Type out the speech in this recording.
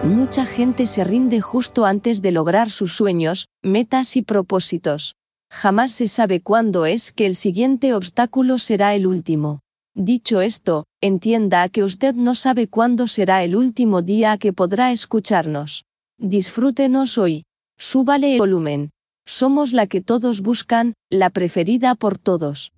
Mucha gente se rinde justo antes de lograr sus sueños, metas y propósitos. Jamás se sabe cuándo es que el siguiente obstáculo será el último. Dicho esto, entienda que usted no sabe cuándo será el último día que podrá escucharnos. Disfrútenos hoy. Súbale el volumen. Somos la que todos buscan, la preferida por todos.